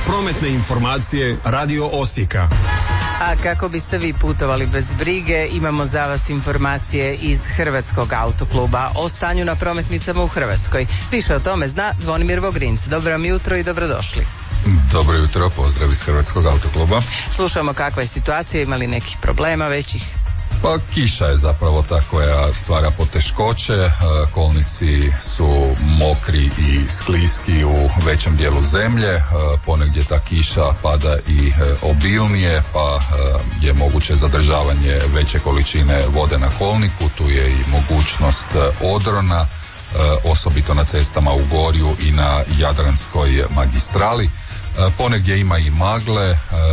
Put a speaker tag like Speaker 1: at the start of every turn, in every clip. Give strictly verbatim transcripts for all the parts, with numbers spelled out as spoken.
Speaker 1: Prometne informacije Radio Osijeka.
Speaker 2: A kako biste vi putovali bez brige, imamo za vas informacije iz Hrvatskog autokluba o stanju na prometnicama u Hrvatskoj. Više o tome zna Zvonimir Vogrinc. Dobro vam jutro i dobrodošli.
Speaker 3: Dobro jutro, pozdrav iz Hrvatskog autokluba.
Speaker 2: Slušamo kakva je situacija, imali nekih problema većih?
Speaker 3: Pa kiša je zapravo ta koja stvara poteškoće, kolnici su mokri i skliski u većem dijelu zemlje, ponegdje ta kiša pada i obilnije, pa je moguće zadržavanje veće količine vode na kolniku, tu je i mogućnost odrona, osobito na cestama u Gorju i na Jadranskoj magistrali. Ponegdje ima i magle,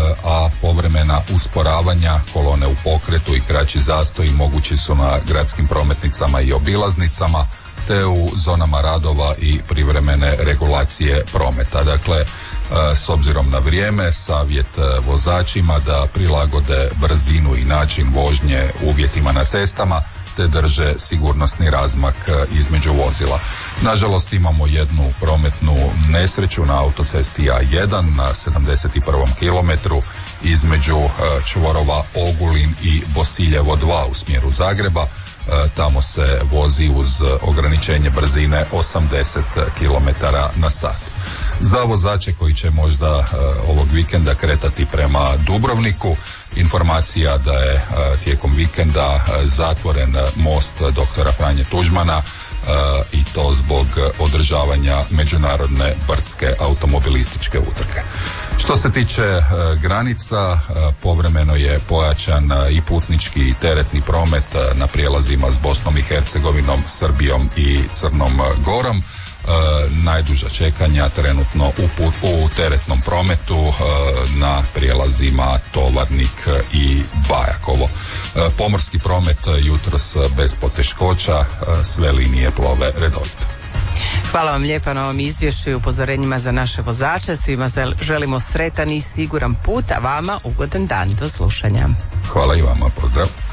Speaker 3: a povremena usporavanja, kolone u pokretu i kraći zastoji mogući su na gradskim prometnicama i obilaznicama, te u zonama radova i privremene regulacije prometa. Dakle, s obzirom na vrijeme, savjet vozačima da prilagode brzinu i način vožnje uvjetima na cestama, te drže sigurnosni razmak između vozila. Nažalost, imamo jednu prometnu nesreću na autocesti A jedan na sedamdeset prvom kilometru između čvorova Ogulin i Bosiljevo dva u smjeru Zagreba. Tamo se vozi uz ograničenje brzine osamdeset kilometara na sat. Za vozače koji će možda uh, ovog vikenda kretati prema Dubrovniku, informacija da je uh, tijekom vikenda uh, zatvoren most doktora Franje Tuđmana uh, i to zbog održavanja međunarodne brdske automobilističke utrke. Što se tiče uh, granica, uh, povremeno je pojačan uh, i putnički i teretni promet uh, na prijelazima s Bosnom i Hercegovinom, Srbijom i Crnom Gorom. E, najduža čekanja trenutno u, put, u teretnom prometu e, na prijelazima Tovarnik i Bajakovo. E, pomorski promet jutros bez poteškoća, e, sve linije plove redovito.
Speaker 2: Hvala vam lijepa na ovom izvješću i upozorenjima za naše vozače. Svima želimo sretan i siguran put, a vama ugodan dan. Do slušanja.
Speaker 3: Hvala i vama, pozdrav.